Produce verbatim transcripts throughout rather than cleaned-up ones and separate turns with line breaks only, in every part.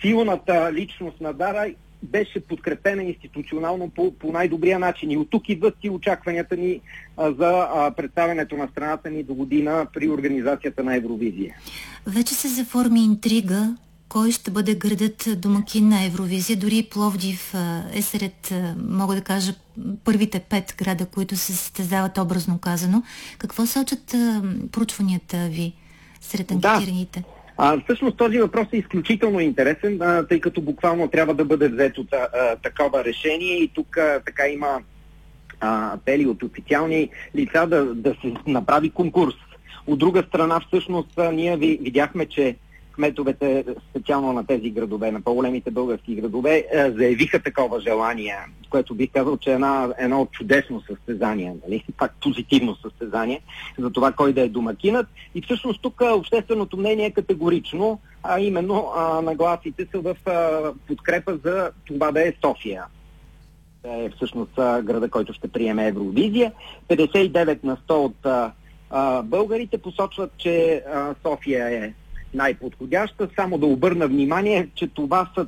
силната личност на Дара беше подкрепена институционално по, по най-добрия начин. И от тук идват и очакванията ни а, за а, представянето на страната ни до година при организацията на Евровизия.
Вече се заформи интрига кой ще бъде градът домакин на Евровизия. Дори Пловдив е сред, мога да кажа, първите пет града, които се състезават, образно казано. Какво сочат проучванията ви сред анкетираните?
Да. А, всъщност този въпрос е изключително интересен, а, тъй като буквално трябва да бъде взето а, такова решение и тук а, така има а, апели от официални лица да, да се направи конкурс. От друга страна, всъщност, а, ние ви, видяхме, че кметовете, специално на тези градове, на по-големите български градове, а, заявиха такова желание, което бих казал, че е една, едно чудесно състезание, нали? Пак позитивно състезание за това кой да е домакинът. И всъщност тук общественото мнение е категорично, а именно а, нагласите са в а, подкрепа за това да е София. Е всъщност а, града, който ще приеме Евровизия. петдесет и девет на сто от а, а, българите посочват, че а, София е най-подходяща. Само да обърна внимание, че това са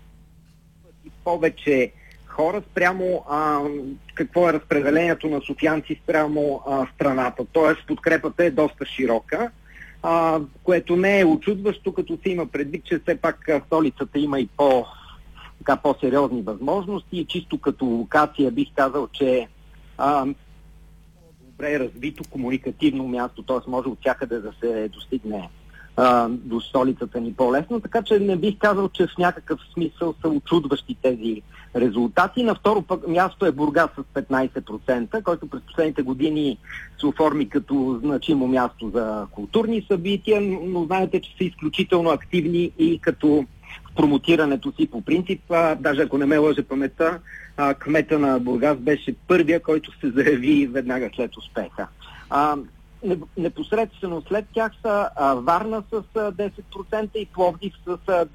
повече хора спрямо а, какво е разпределението на софиянци спрямо а, страната. Тоест подкрепата е доста широка, а, което не е учудващо, като се има предвид, че все пак в столицата има и по, така, по-сериозни възможности и чисто като локация бих казал, че а, добре развито комуникативно място, т.е. може от всякъде да се достигне до столицата ни по-лесно, така че не бих казал, че в някакъв смисъл са учудващи тези резултати. На второ пък място е Бургас с петнайсет процента, който през последните години се оформи като значимо място за културни събития, но знаете, че са изключително активни и като в промотирането си по принцип. А, даже ако не ме лъже паметта, а, кмета на Бургас беше първия, който се заяви веднага след успеха. А, Непосредствено след тях са а, Варна с а, десет процента и Пловдив с а,